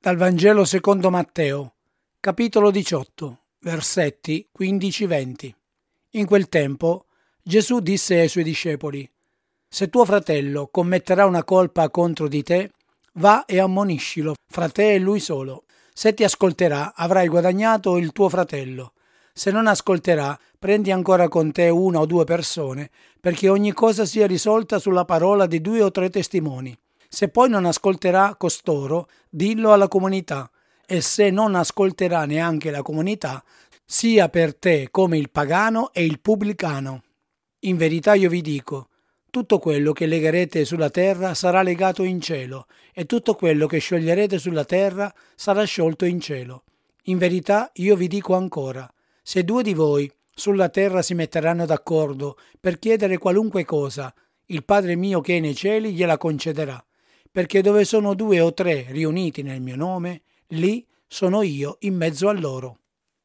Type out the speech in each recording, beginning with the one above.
Dal Vangelo secondo Matteo, capitolo 18, versetti 15-20. In quel tempo Gesù disse ai suoi discepoli: «Se tuo fratello commetterà una colpa contro di te, va e ammoniscilo fra te e lui solo. Se ti ascolterà, avrai guadagnato il tuo fratello. Se non ascolterà, prendi ancora con te una o due persone, perché ogni cosa sia risolta sulla parola di 2 o 3 testimoni. Se poi non ascolterà costoro, dillo alla comunità, e se non ascolterà neanche la comunità, sia per te come il pagano e il pubblicano. In verità io vi dico, tutto quello che legherete sulla terra sarà legato in cielo, e tutto quello che scioglierete sulla terra sarà sciolto in cielo. In verità io vi dico ancora, se 2 di voi sulla terra si metteranno d'accordo per chiedere qualunque cosa, il Padre mio che è nei cieli gliela concederà. Perché dove sono 2 o 3 riuniti nel mio nome, lì sono io in mezzo a loro.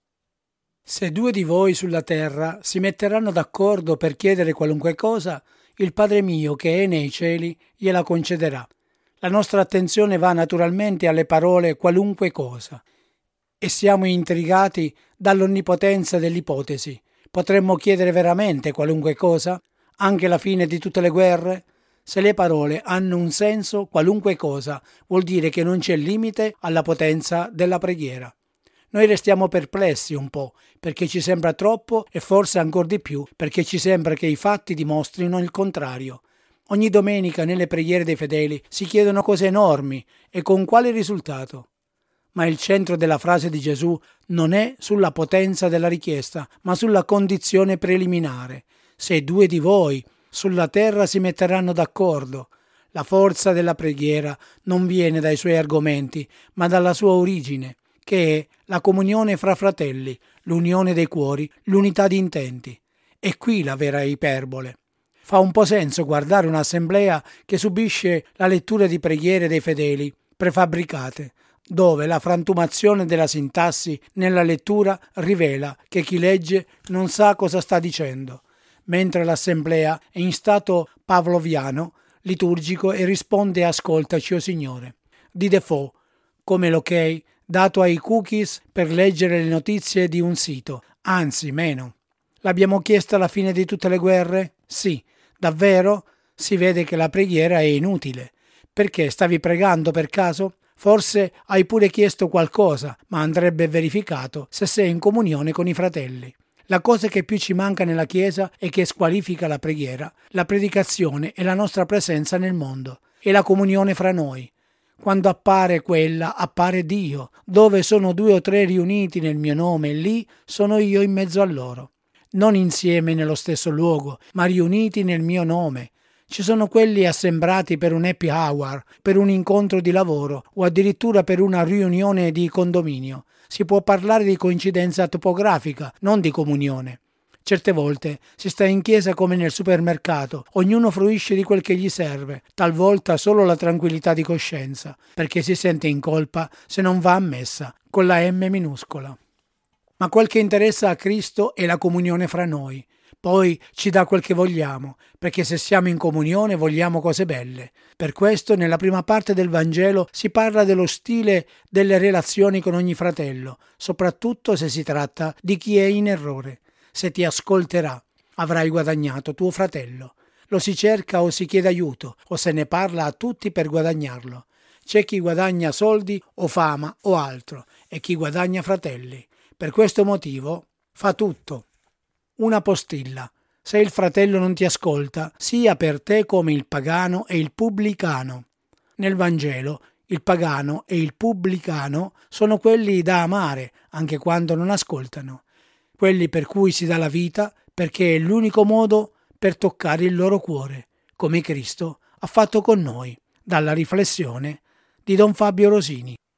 Se 2 di voi sulla terra si metteranno d'accordo per chiedere qualunque cosa, il Padre mio che è nei cieli gliela concederà. La nostra attenzione va naturalmente alle parole qualunque cosa e siamo intrigati dall'onnipotenza dell'ipotesi. Potremmo chiedere veramente qualunque cosa? Anche la fine di tutte le guerre? Se le parole hanno un senso, qualunque cosa vuol dire che non c'è limite alla potenza della preghiera. Noi restiamo perplessi un po', perché ci sembra troppo e forse ancor di più, perché ci sembra che i fatti dimostrino il contrario. Ogni domenica nelle preghiere dei fedeli si chiedono cose enormi e con quale risultato? Ma il centro della frase di Gesù non è sulla potenza della richiesta, ma sulla condizione preliminare. Se 2 di voi sulla terra si metteranno d'accordo. La forza della preghiera non viene dai suoi argomenti, ma dalla sua origine, che è la comunione fra fratelli, l'unione dei cuori, l'unità di intenti. E qui la vera iperbole. Fa un po' senso guardare un'assemblea che subisce la lettura di preghiere dei fedeli prefabbricate, dove la frantumazione della sintassi nella lettura rivela che chi legge non sa cosa sta dicendo, mentre l'assemblea è in stato pavloviano, liturgico e risponde ascoltaci, o Signore. Di default, come l'ok dato ai cookies per leggere le notizie di un sito, anzi meno. L'abbiamo chiesta alla fine di tutte le guerre? Sì. Davvero? Si vede che la preghiera è inutile. Perché stavi pregando per caso? Forse hai pure chiesto qualcosa, ma andrebbe verificato se sei in comunione con i fratelli. La cosa che più ci manca nella Chiesa e che squalifica la preghiera, la predicazione e la nostra presenza nel mondo, e la comunione fra noi. Quando appare quella, appare Dio. Dove sono 2 o 3 riuniti nel mio nome, lì sono io in mezzo a loro. Non insieme nello stesso luogo, ma riuniti nel mio nome. Ci sono quelli assembrati per un happy hour, per un incontro di lavoro o addirittura per una riunione di condominio. Si può parlare di coincidenza topografica, non di comunione. Certe volte si sta in chiesa come nel supermercato, ognuno fruisce di quel che gli serve, talvolta solo la tranquillità di coscienza, perché si sente in colpa se non va a messa, con la M minuscola. Ma quel che interessa a Cristo è la comunione fra noi. Poi ci dà quel che vogliamo, perché se siamo in comunione vogliamo cose belle. Per questo nella prima parte del Vangelo si parla dello stile delle relazioni con ogni fratello, soprattutto se si tratta di chi è in errore. Se ti ascolterà, avrai guadagnato tuo fratello. Lo si cerca o si chiede aiuto, o se ne parla a tutti per guadagnarlo. C'è chi guadagna soldi o fama o altro, e chi guadagna fratelli. Per questo motivo fa tutto. Una postilla. Se il fratello non ti ascolta, sia per te come il pagano e il pubblicano. Nel Vangelo, il pagano e il pubblicano sono quelli da amare, anche quando non ascoltano. Quelli per cui si dà la vita, perché è l'unico modo per toccare il loro cuore, come Cristo ha fatto con noi. Dalla riflessione di Don Fabio Rosini.